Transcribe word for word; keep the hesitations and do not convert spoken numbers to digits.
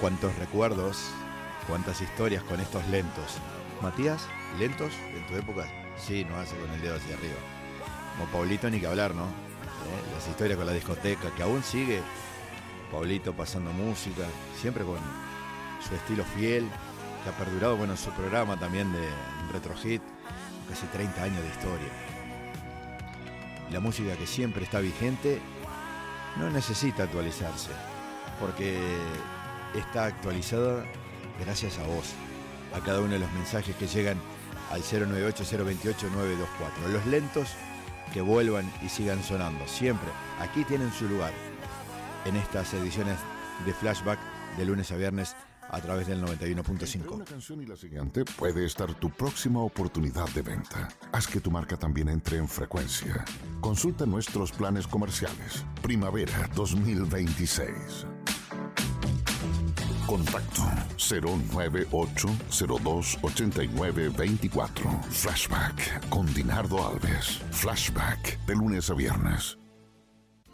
cuántos recuerdos, cuántas historias con estos lentos. Matías, ¿lentos en tu época? Sí, no hace con el dedo hacia arriba. Como Pablito ni que hablar, ¿no? ¿Eh? Las historias con la discoteca, que aún sigue Pablito pasando música, siempre con su estilo fiel, que ha perdurado, bueno, su programa también de Retro Hit, casi treinta años de historia. La música que siempre está vigente no necesita actualizarse, porque está actualizada gracias a vos, a cada uno de los mensajes que llegan al cero nueve ocho, cero dos ocho, nueve dos cuatro. Los lentos que vuelvan y sigan sonando, siempre. Aquí tienen su lugar, en estas ediciones de Flashback de lunes a viernes a través del noventa y uno punto cinco. Entre una canción y la siguiente puede estar tu próxima oportunidad de venta. Haz que tu marca también entre en frecuencia. Consulta nuestros planes comerciales. Primavera dos mil veintiséis. Contacto cero nueve ocho, cero dos ocho nueve dos cuatro. Flashback con Dinardo Alves. Flashback de lunes a viernes